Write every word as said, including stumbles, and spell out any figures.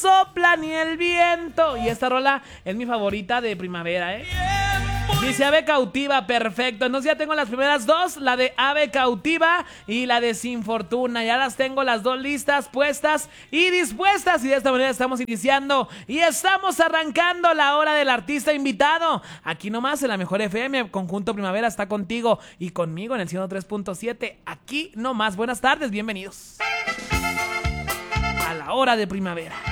sopla ni el viento. Y esta rola es mi favorita de primavera, ¿eh? Dice Ave Cautiva, perfecto. Entonces ya tengo las primeras dos, la de Ave Cautiva y la de Sin Fortuna. Ya las tengo las dos listas, puestas y dispuestas. Y de esta manera estamos iniciando y estamos arrancando la hora del artista invitado. Aquí nomás en la Mejor F M, Conjunto Primavera está contigo y conmigo en el ciento tres punto siete. Aquí nomás. Buenas tardes, bienvenidos a la hora de primavera.